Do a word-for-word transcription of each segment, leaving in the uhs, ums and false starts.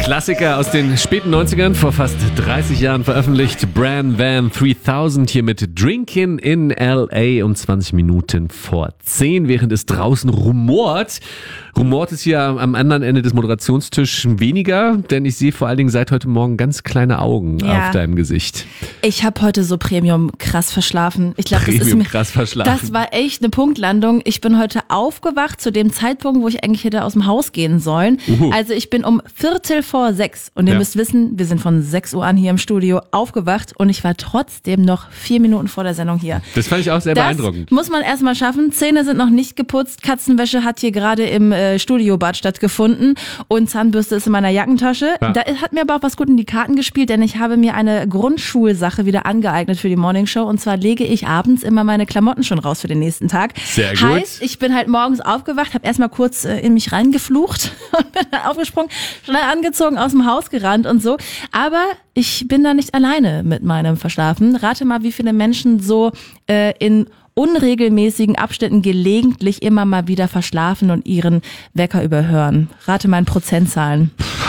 Klassiker aus den späten neunzigern, vor fast dreißig Jahren veröffentlicht. Bran Van dreitausend hier mit Drinkin' in L A um zwanzig Minuten vor zehn, während es draußen rumort. Rumort ist hier am anderen Ende des Moderationstisches weniger, denn ich sehe vor allen Dingen seit heute Morgen ganz kleine Augen ja. auf deinem Gesicht. Ich habe heute so Premium krass verschlafen. Ich glaube, das ist mir krass verschlafen. Das war echt eine Punktlandung. Ich bin heute aufgewacht zu dem Zeitpunkt, wo ich eigentlich hätte aus dem Haus gehen sollen. Uhu. Also ich bin um Viertel vor sechs und ihr Ja. müsst wissen, wir sind von sechs Uhr an hier im Studio aufgewacht und ich war trotzdem noch vier Minuten vor der Sendung hier. Das fand ich auch sehr Das beeindruckend. muss man erstmal schaffen. Zähne sind noch nicht geputzt. Katzenwäsche hat hier gerade im äh, Studiobad stattgefunden und Zahnbürste ist in meiner Jackentasche. Ja. Da hat mir aber auch was gut in die Karten gespielt, denn ich habe mir eine Grundschulsache wieder angeeignet für die Morningshow und zwar lege ich abends immer meine Klamotten schon raus für den nächsten Tag. Sehr gut. Heißt, ich bin halt morgens aufgewacht, habe erstmal kurz äh, in mich reingeflucht und bin dann aufgesprungen, schnell angezogen, aus dem Haus gerannt und so. Aber ich bin da nicht alleine mit meinem Verschlafen. Rate mal, wie viele Menschen so äh, in unregelmäßigen Abständen gelegentlich immer mal wieder verschlafen und ihren Wecker überhören. Rate mal in Prozentzahlen.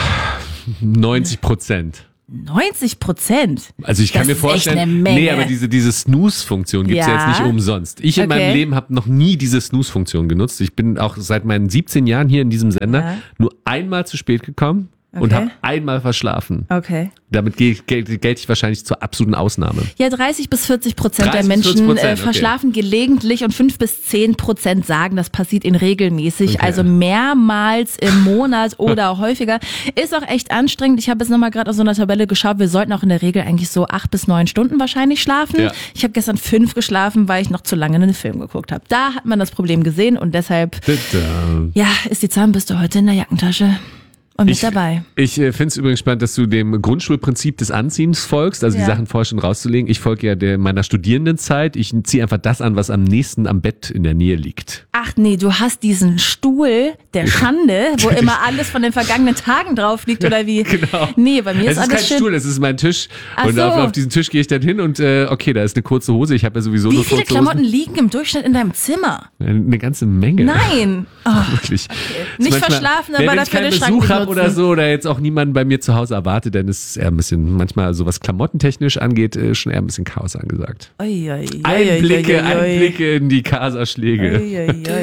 neunzig Prozent. neunzig Prozent? Also ich kann Das mir ist vorstellen, echt eine Menge. nee, aber diese, diese Snooze-Funktion gibt's ja. Ja. jetzt nicht umsonst. Ich in Okay. meinem Leben habe noch nie diese Snooze-Funktion genutzt. Ich bin auch seit meinen siebzehn Jahren hier in diesem Sender Ja. nur einmal zu spät gekommen und Okay. habe einmal verschlafen. Okay. Damit gel- gel- gelte ich wahrscheinlich zur absoluten Ausnahme. Ja, dreißig bis vierzig Prozent der dreißig bis Menschen vierzig Prozent, äh, okay. verschlafen gelegentlich und fünf bis zehn Prozent sagen, das passiert ihnen regelmäßig, Okay. also mehrmals im Monat oder häufiger. Ist auch echt anstrengend. Ich habe jetzt nochmal gerade auf so einer Tabelle geschaut, wir sollten auch in der Regel eigentlich so acht bis neun Stunden wahrscheinlich schlafen. Ja. Ich habe gestern fünf geschlafen, weil ich noch zu lange einen Film geguckt habe. Da hat man das Problem gesehen und deshalb, ja, ist die Zahnbürste heute in der Jackentasche. Und mit Ich, dabei. ich äh, finde es übrigens spannend, dass du dem Grundschulprinzip des Anziehens folgst, also Ja. die Sachen vorher schon rauszulegen. Ich folge ja der, meiner Studierendenzeit. Ich ziehe einfach das an, was am nächsten am Bett in der Nähe liegt. Ach nee, du hast diesen Stuhl der Schande, wo immer alles von den vergangenen Tagen drauf liegt, oder wie? Genau. Nee, bei mir Es ist ist alles kein schön. Stuhl, es ist mein Tisch. Ach und so. auf, auf diesen Tisch gehe ich dann hin und äh, okay, da ist eine kurze Hose. Ich habe ja sowieso Wie nur viele kurze Klamotten Hosen. liegen im Durchschnitt in deinem Zimmer? Eine ganze Menge. Nein. Oh, Wirklich. Nicht Ist manchmal- verschlafen, aber ja, wenn dafür ich den keinen Schrank Besuch habe benutzen. oder so oder jetzt auch niemanden bei mir zu Hause erwartet, dann ist es eher ein bisschen, manchmal so was klamottentechnisch angeht, äh, schon eher ein bisschen Chaos angesagt. oi, oi, oi, Einblicke, oi, oi, oi. Einblicke in die Casa-Schläge. Oi, oi, oi.